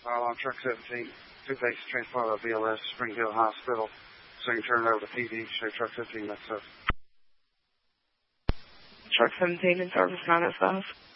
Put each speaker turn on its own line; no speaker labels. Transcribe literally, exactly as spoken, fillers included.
While on truck seventeen, two basic transport of B L S, Springfield Hospital, so you can turn it over to P D, show truck fifteen, that's up.
Truck seventeen in service nine oh five.